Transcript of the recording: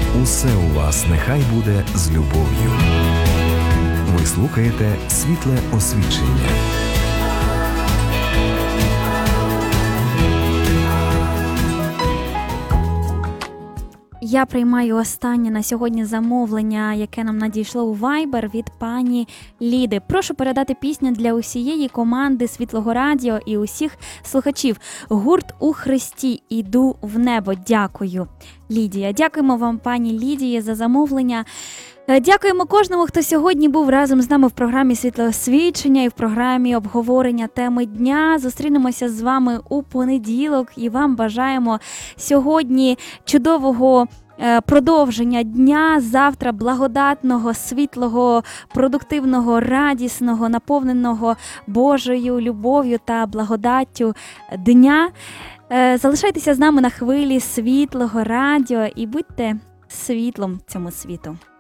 Усе у вас нехай буде з любов'ю. Ви слухаєте «Світле освічення». Я приймаю останнє на сьогодні замовлення, яке нам надійшло у Viber від пані Ліди. Прошу передати пісню для усієї команди Світлого Радіо і усіх слухачів. Гурт «У Христі. Іду в небо». Дякую, Лідія. Дякуємо вам, пані Лідії, за замовлення. Дякуємо кожному, хто сьогодні був разом з нами в програмі «Світлоосвічення» і в програмі обговорення теми дня. Зустрінемося з вами у понеділок і вам бажаємо сьогодні чудового продовження дня, завтра благодатного, світлого, продуктивного, радісного, наповненого Божою любов'ю та благодаттю дня. Залишайтеся з нами на хвилі Світлого Радіо і будьте світлом цьому світу.